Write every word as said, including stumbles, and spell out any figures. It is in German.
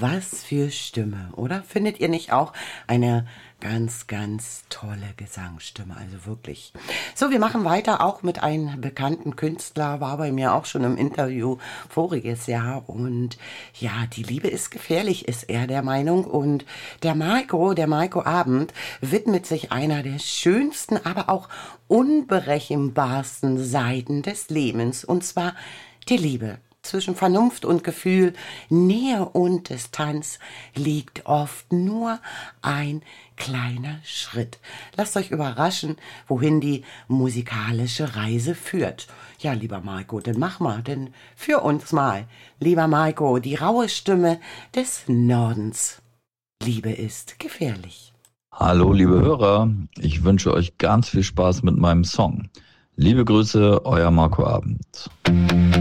Was für Stimme, oder? Findet ihr nicht auch eine ganz, ganz tolle Gesangsstimme? Also wirklich. So, wir machen weiter auch mit einem bekannten Künstler, war bei mir auch schon im Interview voriges Jahr. Und ja, die Liebe ist gefährlich, ist er der Meinung. Und der Maiko, der Maiko Abend, widmet sich einer der schönsten, aber auch unberechenbarsten Seiten des Lebens. Und zwar die Liebe. Zwischen Vernunft und Gefühl, Nähe und Distanz liegt oft nur ein kleiner Schritt. Lasst euch überraschen, wohin die musikalische Reise führt. Ja, lieber Maiko, dann mach mal, denn für uns mal, lieber Maiko, die raue Stimme des Nordens. Liebe ist gefährlich. Hallo, liebe Hörer, ich wünsche euch ganz viel Spaß mit meinem Song. Liebe Grüße, euer Marco Abend.